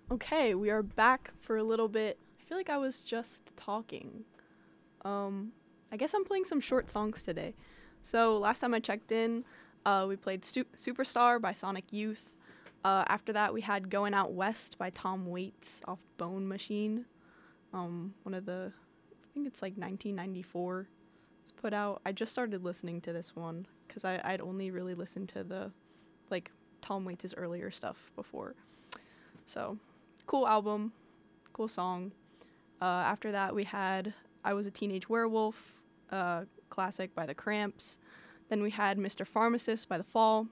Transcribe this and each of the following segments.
Okay, we are back for a little bit. I feel like I was just talking. I guess I'm playing some short songs today. So last time I checked in, we played Superstar by Sonic Youth. After that, we had Going Out West by Tom Waits off Bone Machine. One of the, I think it's like 1994. It's put out. I just started listening to this one because I'd only really listened to the, like, Tom Waits' earlier stuff before. So, cool album, cool song. After that, we had I Was a Teenage Werewolf, classic by The Cramps. Then we had Mr. Pharmacist by The Fall.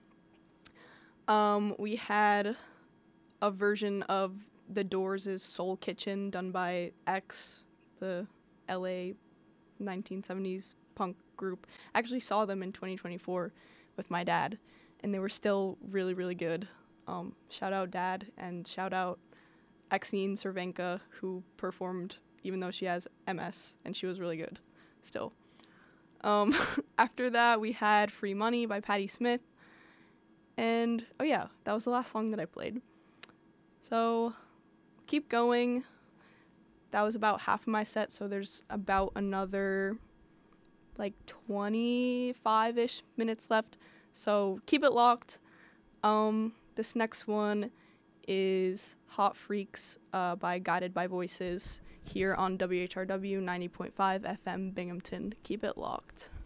We had a version of The Doors' Soul Kitchen done by X, the LA 1970s punk group. I actually saw them in 2024 with my dad, and they were still really, really good. Shout out Dad, and shout out Exene Cervenka, who performed even though she has MS, and she was really good still. After that, we had Free Money by Patti Smith. And, oh yeah, that was the last song that I played. So, keep going. That was about half of my set, so there's about another, like, 25-ish minutes left. So, keep it locked. This next one is Hot Freaks by Guided by Voices here on WHRW 90.5 FM Binghamton. Keep it locked.